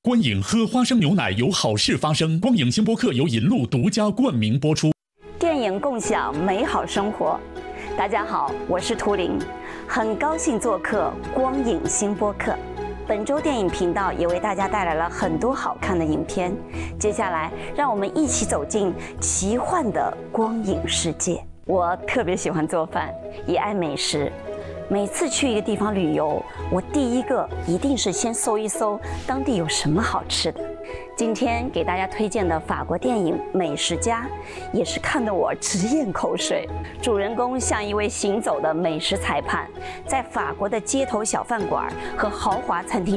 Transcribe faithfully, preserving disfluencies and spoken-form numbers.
观影喝花生牛奶有好事发生。光影新播客由银鹿独家冠名播出。 电影共享美好生活。大家好，我是图灵，很高兴做客光影新播客。本周电影频道也为大家带来了很多好看的影片。接下来，让我们一起走进奇幻的光影世界。我特别喜欢做饭，也爱美食。每次去一个地方旅游，我第一个一定是先搜一搜当地有什么好吃的。今天给大家推荐的法国电影《美食家》，也是看得我直咽口水。主人公像一位行走的美食裁判，在法国的街头小饭馆和豪华餐厅